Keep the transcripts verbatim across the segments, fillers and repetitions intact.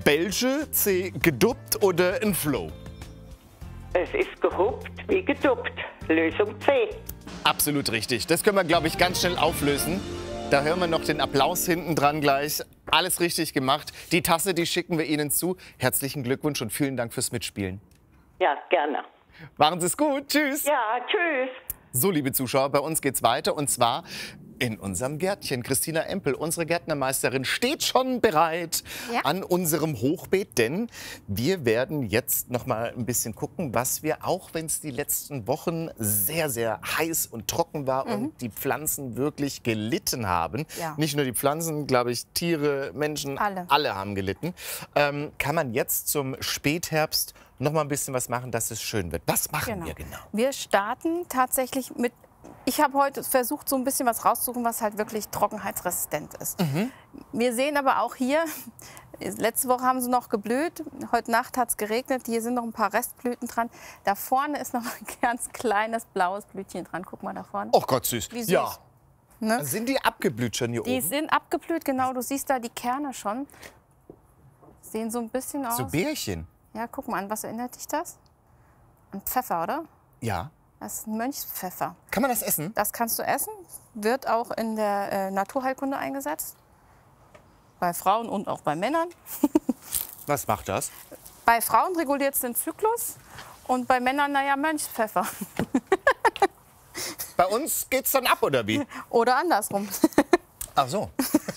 Belge, C. geduppt oder ein Flow? Es ist gehuppt wie geduppt. Lösung C. Absolut richtig. Das können wir, glaube ich, ganz schnell auflösen. Da hören wir noch den Applaus hinten dran gleich. Alles richtig gemacht. Die Tasse, die schicken wir Ihnen zu. Herzlichen Glückwunsch und vielen Dank fürs Mitspielen. Ja, gerne. Machen Sie es gut. Tschüss. Ja, tschüss. So, liebe Zuschauer, bei uns geht's weiter und zwar in unserem Gärtchen. Christina Empel, unsere Gärtnermeisterin, steht schon bereit Ja. an unserem Hochbeet, denn wir werden jetzt noch mal ein bisschen gucken, was wir, auch wenn es die letzten Wochen sehr, sehr heiß und trocken war und die Pflanzen wirklich gelitten haben. Ja. Nicht nur die Pflanzen, glaube ich, Tiere, Menschen, Alle. alle haben gelitten. Ähm, kann man jetzt zum Spätherbst noch mal ein bisschen was machen, dass es schön wird. Was machen wir genau? Wir starten tatsächlich mit, ich habe heute versucht, so ein bisschen was rauszusuchen, was halt wirklich trockenheitsresistent ist. Mhm. Wir sehen aber auch hier, letzte Woche haben sie noch geblüht, heute Nacht hat es geregnet, hier sind noch ein paar Restblüten dran. Da vorne ist noch ein ganz kleines blaues Blütchen dran, guck mal da vorne. Oh Gott, süß. Wie süß. Ja. Ne? Sind die abgeblüht schon hier Die oben? sind abgeblüht, genau, du siehst da die Kerne schon. Sehen so ein bisschen aus. So Bärchen? Ja, guck mal an, was erinnert dich das? An Pfeffer, oder? Ja. Das ist ein Mönchspfeffer. Kann man das essen? Das kannst du essen, wird auch in der äh, Naturheilkunde eingesetzt. Bei Frauen und auch bei Männern. Was macht das? Bei Frauen reguliert es den Zyklus und bei Männern, naja, Mönchspfeffer. Bei uns geht's dann ab, oder wie? Oder andersrum. Ach so.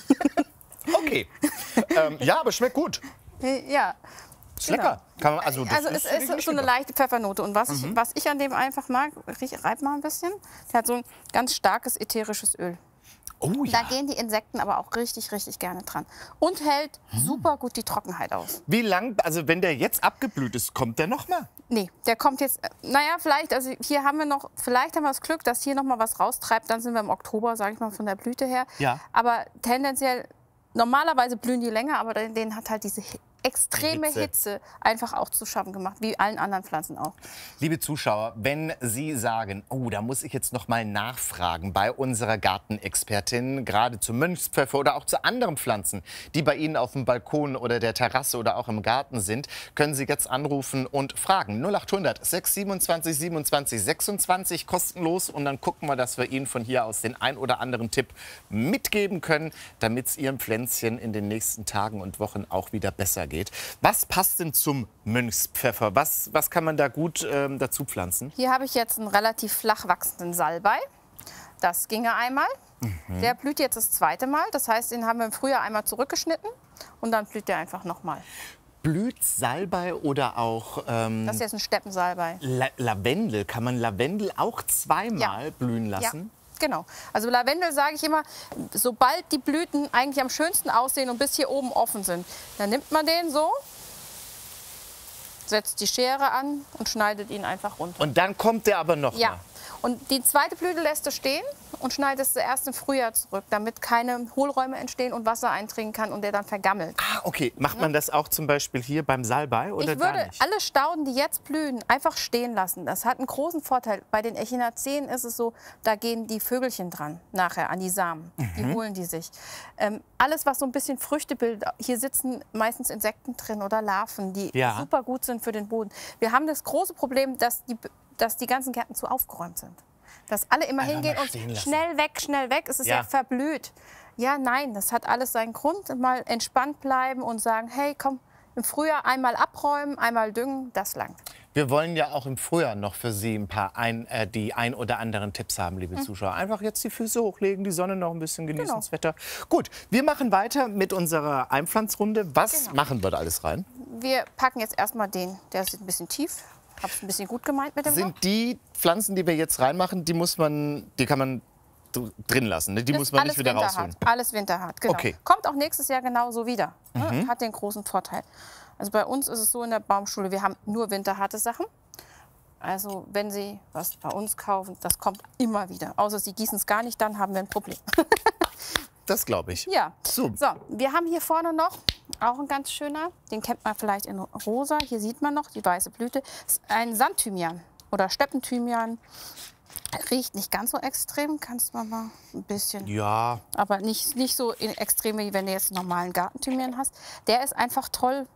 Okay. Ähm, ja, aber schmeckt gut. Ja. Ist lecker. Kann man, also das Also es ist, ist so eine leichte Pfeffernote. Und was, ich, was ich an dem einfach mag, riech, reib mal ein bisschen, der hat so ein ganz starkes ätherisches Öl. Oh Da ja. gehen die Insekten aber auch richtig, richtig gerne dran. Und hält super gut die Trockenheit aus. Wie lang, also wenn der jetzt abgeblüht ist, kommt der noch mal? Nee, der kommt jetzt, äh, naja, vielleicht, also hier haben wir noch, vielleicht haben wir das Glück, dass hier noch mal was raustreibt, dann sind wir im Oktober, sage ich mal, von der Blüte her. Ja. Aber tendenziell, normalerweise blühen die länger, aber denen hat halt diese Hi- extreme Hitze. Hitze. einfach auch zu schaffen gemacht, wie allen anderen Pflanzen auch. Liebe Zuschauer, wenn Sie sagen, oh, da muss ich jetzt noch mal nachfragen bei unserer Gartenexpertin, gerade zu Mönchspfeffer oder auch zu anderen Pflanzen, die bei Ihnen auf dem Balkon oder der Terrasse oder auch im Garten sind, können Sie jetzt anrufen und fragen. null achthundert sechs siebenundzwanzig siebenundzwanzig sechsundzwanzig, kostenlos. Und dann gucken wir, dass wir Ihnen von hier aus den ein oder anderen Tipp mitgeben können, damit es Ihrem Pflänzchen in den nächsten Tagen und Wochen auch wieder besser geht. Was passt denn zum Mönchspfeffer? Was, was kann man da gut ähm, dazu pflanzen? Hier habe ich jetzt einen relativ flach wachsenden Salbei. Das ginge einmal. Mhm. Der blüht jetzt das zweite Mal. Das heißt, den haben wir im Frühjahr einmal zurückgeschnitten und dann blüht der einfach nochmal. Blüht Salbei oder auch ähm, Das ist jetzt ein Steppensalbei. La Lavendel? Kann man Lavendel auch zweimal Ja. blühen lassen? Ja. Genau. Also Lavendel sage ich immer, sobald die Blüten eigentlich am schönsten aussehen und bis hier oben offen sind, dann nimmt man den so, setzt die Schere an und schneidet ihn einfach runter. Und dann kommt der aber noch Ja. mal. Und die zweite Blüte lässt du stehen und schneidest sie erst im Frühjahr zurück, damit keine Hohlräume entstehen und Wasser eindringen kann und der dann vergammelt. Ah, okay. Macht man das auch zum Beispiel hier beim Salbei oder Ich gar würde nicht? alle Stauden, die jetzt blühen, einfach stehen lassen. Das hat einen großen Vorteil. Bei den Echinaceen ist es so, da gehen die Vögelchen dran nachher an die Samen. Die Mhm. holen die sich. Ähm, alles, was so ein bisschen Früchte bildet, hier sitzen meistens Insekten drin oder Larven, die Ja. super gut sind für den Boden. Wir haben das große Problem, dass die, dass die ganzen Gärten zu aufgeräumt sind. Dass alle immer Einfach hingehen mal und stehen lassen. schnell weg, schnell weg. Es ist ja, Ja. verblüht. Ja, nein, das hat alles seinen Grund. Mal entspannt bleiben und sagen, hey, komm, im Frühjahr einmal abräumen, einmal düngen, das langt. Wir wollen ja auch im Frühjahr noch für Sie ein paar ein, äh, die ein oder anderen Tipps haben, liebe Zuschauer. Einfach jetzt die Füße hochlegen, die Sonne noch ein bisschen genießen, Genau. das Wetter. Gut, wir machen weiter mit unserer Einpflanzrunde. Was Genau. machen wir da alles rein? Wir packen jetzt erstmal den, der ist ein bisschen tief. Hab's ein bisschen gut gemeint mit dem Loch. Sind die Pflanzen, die wir jetzt reinmachen, die muss man, die kann man dr- drin lassen, ne? Die Das muss ist man alles nicht wieder winterhart. rausholen. Alles winterhart, genau. Okay. Kommt auch nächstes Jahr genauso wieder. Ne? Mhm. Hat den großen Vorteil. Also bei uns ist es so in der Baumschule, wir haben nur winterharte Sachen. Also wenn Sie was bei uns kaufen, das kommt immer wieder. Außer Sie gießen es gar nicht, dann haben wir ein Problem. Das glaube ich. Ja. So. So, wir haben hier vorne noch auch ein ganz schöner, den kennt man vielleicht in rosa. Hier sieht man noch die weiße Blüte. Das ist ein Sandthymian oder Steppenthymian. Riecht nicht ganz so extrem, kannst du mal ein bisschen, Ja, aber nicht, nicht so in extrem, wie wenn du jetzt einen normalen Gartenthymian hast. Der ist einfach toll